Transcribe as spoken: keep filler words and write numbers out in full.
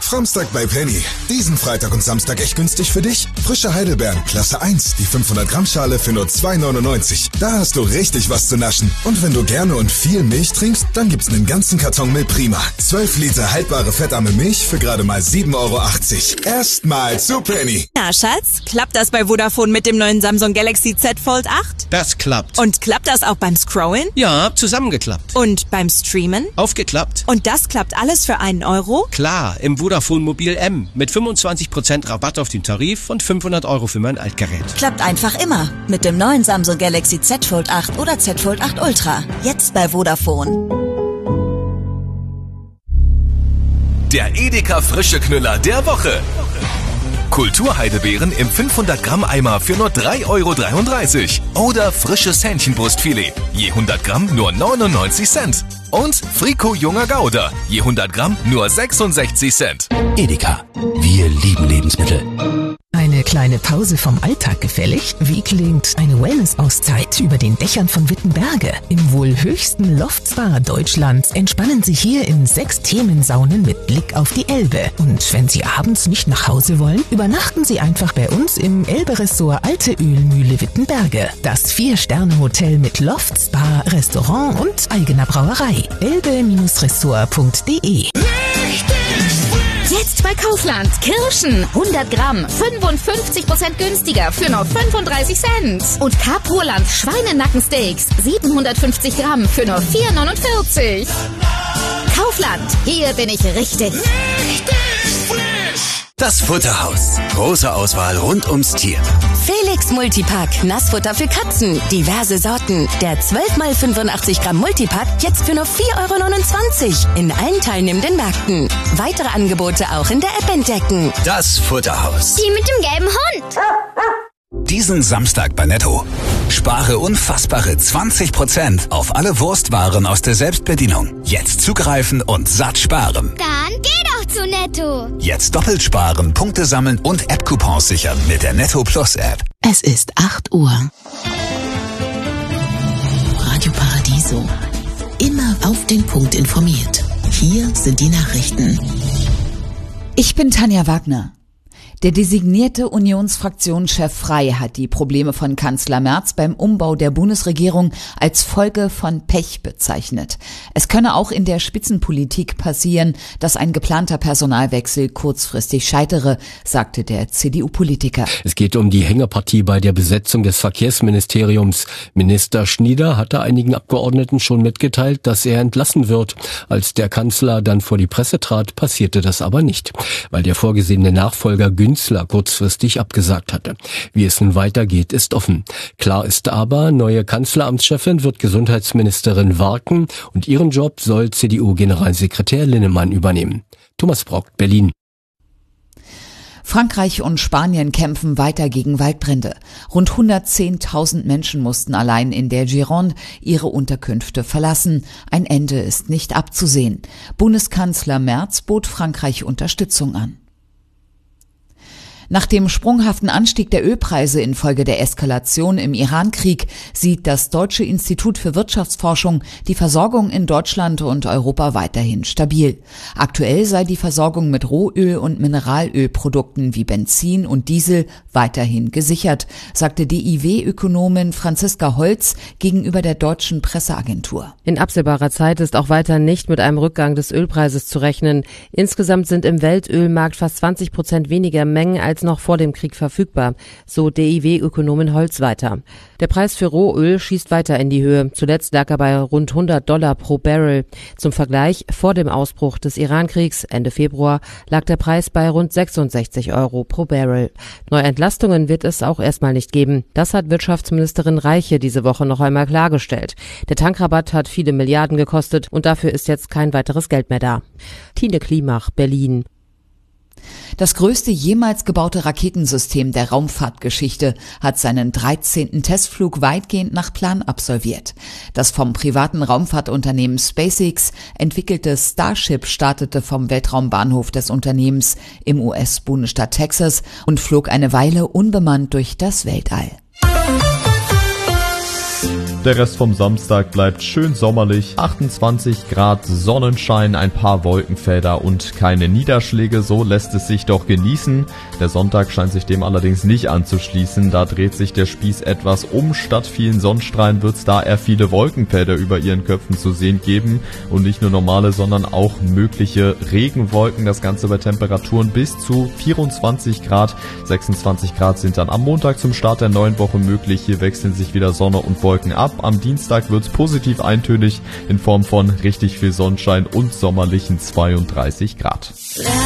Samstag bei Penny. Diesen Freitag und Samstag echt günstig für dich. Frische Heidelbeeren, Klasse eins, die fünfhundert Gramm Schale für nur zwei neunundneunzig. Da hast du richtig was zu naschen. Und wenn du gerne und viel Milch trinkst, dann gibt's einen ganzen Karton Milch Prima. zwölf Liter haltbare fettarme Milch für gerade mal sieben Euro achtzig. Erstmal zu Penny. Na, Schatz, klappt das bei Vodafone mit dem neuen Samsung Galaxy Z Fold acht? Das klappt. Und klappt das auch beim Scrollen? Ja, zusammengeklappt. Und beim Streamen? Aufgeklappt. Und das klappt alles für einen Euro? Klar, im Vodafone Mobil M mit fünfundzwanzig Prozent Rabatt auf den Tarif und fünfhundert Euro für mein Altgerät. Klappt einfach immer mit dem neuen Samsung Galaxy Z Fold acht oder Z Fold acht Ultra. Jetzt bei Vodafone. Der Edeka Frische Knüller der Woche. Kulturheidebeeren im fünfhundert Gramm Eimer für nur drei Euro dreiunddreißig. Oder frisches Hähnchenbrustfilet, je hundert Gramm nur neunundneunzig Cent. Und Frico junger Gouda, je hundert Gramm nur sechsundsechzig Cent. Edeka, wir lieben Lebensmittel. Eine kleine Pause vom Alltag gefällig? Wie klingt eine Wellness-Auszeit über den Dächern von Wittenberge? Im wohl höchsten Loftspa Deutschlands entspannen Sie hier in sechs Themensaunen mit Blick auf die Elbe. Und wenn Sie abends nicht nach Hause wollen, übernachten Sie einfach bei uns im Elbe-Ressort Alte Ölmühle Wittenberge. Das Vier-Sterne-Hotel mit Loftspa, Restaurant und eigener Brauerei. elbe-ressort punkt de. Jetzt bei Kaufland. Kirschen. hundert Gramm. fünfundfünfzig Prozent günstiger für nur fünfunddreißig Cent. Und Capuland Schweinenackensteaks. siebenhundertfünfzig Gramm für nur vier neunundvierzig. Kaufland. Hier bin ich richtig. Richtig frisch. Das Futterhaus. Große Auswahl rund ums Tier. Felix Multipack. Nassfutter für Katzen. Diverse Sorten. Der zwölf mal fünfundachtzig Gramm Multipack jetzt für nur vier Euro neunundzwanzig. In allen teilnehmenden Märkten. Weitere Angebote auch in der App entdecken. Das Futterhaus. Die mit dem gelben Hund. Diesen Samstag bei Netto. Spare unfassbare zwanzig Prozent auf alle Wurstwaren aus der Selbstbedienung. Jetzt zugreifen und satt sparen. Dann geh doch zu Netto. Jetzt doppelt sparen, Punkte sammeln und App-Coupons sichern mit der Netto Plus App. Es ist acht Uhr. Radio Paradiso. Immer auf den Punkt informiert. Hier sind die Nachrichten. Ich bin Tanja Wagner. Der designierte Unionsfraktionschef Frey hat die Probleme von Kanzler Merz beim Umbau der Bundesregierung als Folge von Pech bezeichnet. Es könne auch in der Spitzenpolitik passieren, dass ein geplanter Personalwechsel kurzfristig scheitere, sagte der C D U-Politiker. Es geht um die Hängepartie bei der Besetzung des Verkehrsministeriums. Minister Schnieder hatte einigen Abgeordneten schon mitgeteilt, dass er entlassen wird. Als der Kanzler dann vor die Presse trat, passierte das aber nicht, weil der vorgesehene Nachfolger Günzler kurzfristig abgesagt hatte. Wie es nun weitergeht, ist offen. Klar ist aber, neue Kanzleramtschefin wird Gesundheitsministerin Warken und ihren Job soll C D U-Generalsekretär Linnemann übernehmen. Thomas Brock, Berlin. Frankreich und Spanien kämpfen weiter gegen Waldbrände. Rund hundertzehntausend Menschen mussten allein in der Gironde ihre Unterkünfte verlassen. Ein Ende ist nicht abzusehen. Bundeskanzler Merz bot Frankreich Unterstützung an. Nach dem sprunghaften Anstieg der Ölpreise infolge der Eskalation im Iran-Krieg sieht das Deutsche Institut für Wirtschaftsforschung die Versorgung in Deutschland und Europa weiterhin stabil. Aktuell sei die Versorgung mit Rohöl- und Mineralölprodukten wie Benzin und Diesel weiterhin gesichert, sagte D I W-Ökonomin Franziska Holz gegenüber der deutschen Presseagentur. In absehbarer Zeit ist auch weiter nicht mit einem Rückgang des Ölpreises zu rechnen. Insgesamt sind im Weltölmarkt fast zwanzig Prozent weniger Mengen als noch vor dem Krieg verfügbar, so D I W-Ökonomin Holz weiter. Der Preis für Rohöl schießt weiter in die Höhe. Zuletzt lag er bei rund hundert Dollar pro Barrel. Zum Vergleich, vor dem Ausbruch des Iran-Kriegs Ende Februar lag der Preis bei rund sechsundsechzig Euro pro Barrel. Neue Entlastungen wird es auch erstmal nicht geben. Das hat Wirtschaftsministerin Reiche diese Woche noch einmal klargestellt. Der Tankrabatt hat viele Milliarden gekostet und dafür ist jetzt kein weiteres Geld mehr da. Tine Klimach, Berlin. Das größte jemals gebaute Raketensystem der Raumfahrtgeschichte hat seinen dreizehnten Testflug weitgehend nach Plan absolviert. Das vom privaten Raumfahrtunternehmen SpaceX entwickelte Starship startete vom Weltraumbahnhof des Unternehmens im U S-Bundesstaat Texas und flog eine Weile unbemannt durch das Weltall. Der Rest vom Samstag bleibt schön sommerlich, achtundzwanzig Grad, Sonnenschein, ein paar Wolkenfelder und keine Niederschläge, so lässt es sich doch genießen. Der Sonntag scheint sich dem allerdings nicht anzuschließen, da dreht sich der Spieß etwas um. Statt vielen Sonnenstrahlen wird es da eher viele Wolkenfelder über ihren Köpfen zu sehen geben und nicht nur normale, sondern auch mögliche Regenwolken. Das Ganze bei Temperaturen bis zu vierundzwanzig Grad, sechsundzwanzig Grad sind dann am Montag zum Start der neuen Woche möglich. Hier wechseln sich wieder Sonne und Wolken ab. Am Dienstag wird's positiv eintönig in Form von richtig viel Sonnenschein und sommerlichen zweiunddreißig Grad.